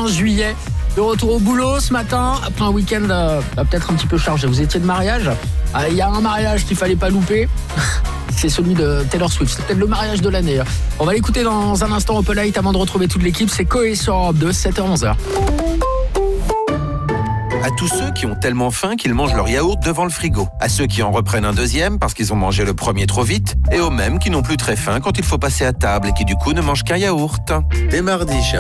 15 juillet. De retour au boulot ce matin, après un week-end peut-être un petit peu chargé. Vous étiez de mariage ? Il y a un mariage qu'il fallait pas louper. C'est celui de Taylor Swift. C'est peut-être le mariage de l'année. On va l'écouter dans un instant au Polite avant de retrouver toute l'équipe. C'est Coé sur Europe 2, 7h-11h. À tous ceux qui ont tellement faim qu'ils mangent leur yaourt devant le frigo. À ceux qui en reprennent un deuxième parce qu'ils ont mangé le premier trop vite. Et aux mêmes qui n'ont plus très faim quand il faut passer à table et qui du coup ne mangent qu'un yaourt. Les mardis,